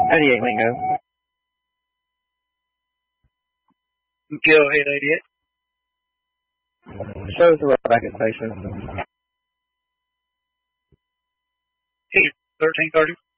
88 Lingo. Go ahead, 88. Shows the right back at station. 1330.